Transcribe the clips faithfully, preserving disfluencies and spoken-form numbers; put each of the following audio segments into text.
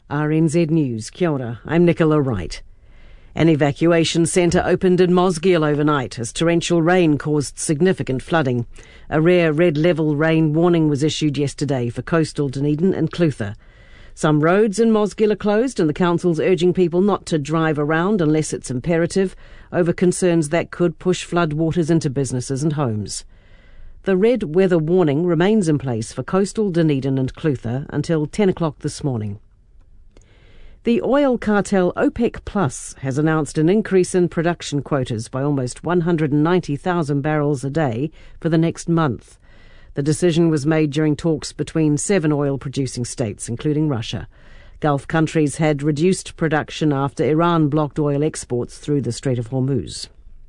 R N Z News, kia ora, I'm Nicola Wright. An evacuation centre opened in Mosgiel overnight as torrential rain caused significant flooding. A rare red-level rain warning was issued yesterday for coastal Dunedin and Clutha. Some roads in Mosgiel are closed and the council's urging people not to drive around unless it's imperative, over concerns that could push floodwaters into businesses and homes. The red weather warning remains in place for coastal Dunedin and Clutha until ten o'clock this morning. The oil cartel OPEC Plus has announced an increase in production quotas by almost one hundred ninety thousand barrels a day for the next month. The decision was made during talks between seven oil-producing states, including Russia. Gulf countries had reduced production after Iran blocked oil exports through the Strait of Hormuz.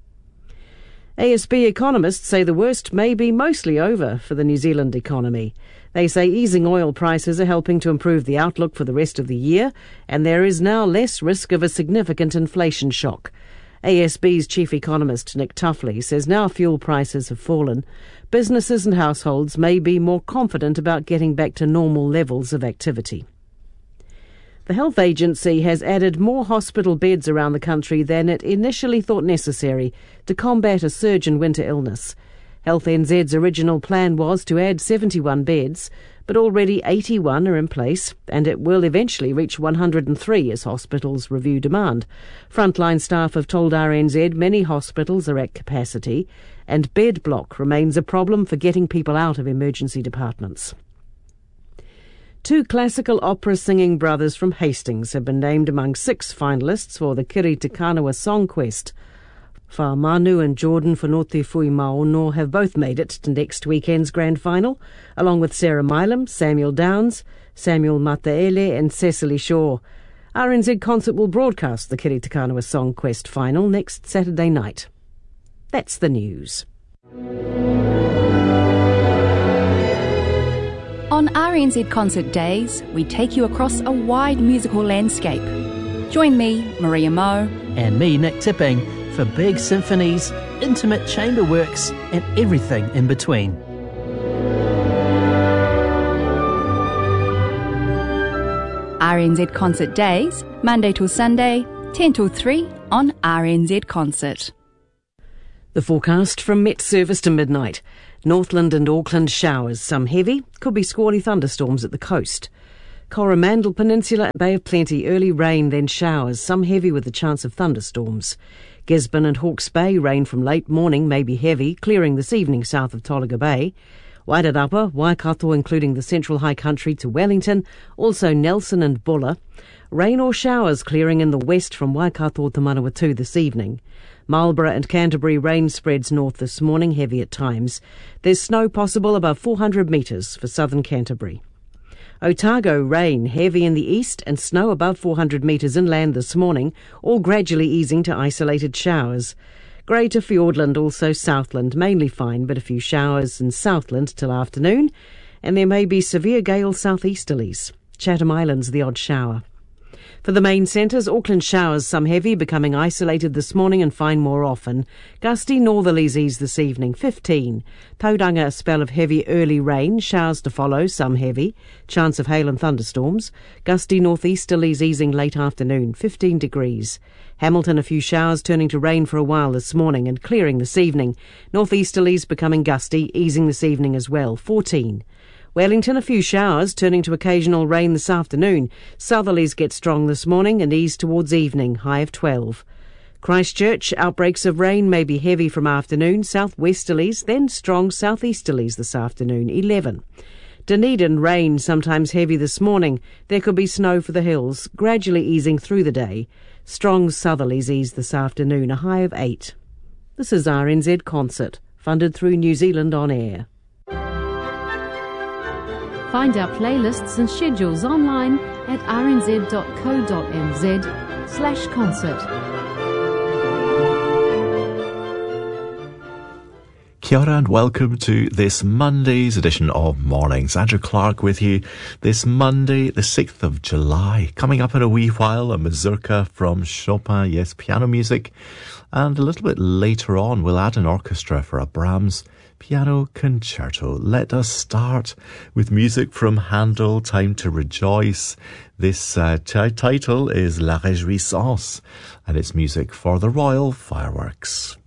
A S B economists say the worst may be mostly over for the New Zealand economy. They say easing oil prices are helping to improve the outlook for the rest of the year, and there is now less risk of a significant inflation shock. A S B's chief economist Nick Tuffley says now fuel prices have fallen, businesses and households may be more confident about getting back to normal levels of activity. The Health Agency has added more hospital beds around the country than it initially thought necessary to combat a surge in winter illness. Health N Z's original plan was to add seventy-one beds, but already eighty-one are in place, and it will eventually reach one hundred three as hospitals review demand. Frontline staff have told R N Z many hospitals are at capacity, and bed block remains a problem for getting people out of emergency departments. Two classical opera singing brothers from Hastings have been named among six finalists for the Kiri Te Kanawa Song Quest. Wha Manu and Jordan Whanoti Maono have both made it to next weekend's grand final, along with Sarah Milam, Samuel Downs, Samuel Mataele and Cecily Shaw. R N Z Concert will broadcast the Kiri Te Kanawa Song Quest final next Saturday night. That's the news. On R N Z Concert Days, we take you across a wide musical landscape. Join me, Maria Moe, and me, Nick Tipping, for big symphonies, intimate chamber works, and everything in between. R N Z Concert Days, Monday till Sunday, ten till three on R N Z Concert. The forecast from Met Service to midnight. Northland and Auckland showers, some heavy, could be squally thunderstorms at the coast. Coromandel Peninsula and Bay of Plenty, early rain, then showers, some heavy with a chance of thunderstorms. Gisborne and Hawke's Bay, rain from late morning, may be heavy, clearing this evening south of Tolaga Bay. Wairarapa, Waikato, including the Central High Country to Wellington, also Nelson and Bulla. Rain or showers clearing in the west from Waikato to Manawatu this evening. Marlborough and Canterbury, rain spreads north this morning, heavy at times. There's snow possible above four hundred metres for southern Canterbury. Otago, rain, heavy in the east and snow above four hundred metres inland this morning, all gradually easing to isolated showers. Grey to Fiordland, also Southland, mainly fine, but a few showers in Southland till afternoon, and there may be severe gale southeasterlies. Chatham Islands, the odd shower. For the main centres, Auckland showers, some heavy, becoming isolated this morning and fine more often. Gusty northerlies ease this evening, fifteen. Tauranga, a spell of heavy early rain, showers to follow, some heavy. Chance of hail and thunderstorms. Gusty northeasterlies easing late afternoon, fifteen degrees. Hamilton, a few showers turning to rain for a while this morning and clearing this evening. Northeasterlies becoming gusty, easing this evening as well, fourteen. Wellington, a few showers, turning to occasional rain this afternoon. Southerlies get strong this morning and ease towards evening, high of twelve. Christchurch, outbreaks of rain may be heavy from afternoon, southwesterlies, then strong southeasterlies this afternoon, eleven. Dunedin, rain, sometimes heavy this morning. There could be snow for the hills, gradually easing through the day. Strong southerlies ease this afternoon, a high of eight. This is R N Z Concert, funded through New Zealand On Air. Find our playlists and schedules online at rnz.co.nz slash concert. Kia ora and welcome to this Monday's edition of Mornings. Andrew Clark with you this Monday, the sixth of July. Coming up in a wee while, a mazurka from Chopin, yes, piano music. And a little bit later on, we'll add an orchestra for a Brahms Piano Concerto. Let us start with music from Handel, Time to Rejoice. This uh, t- title is La Réjouissance, and it's music for the Royal Fireworks.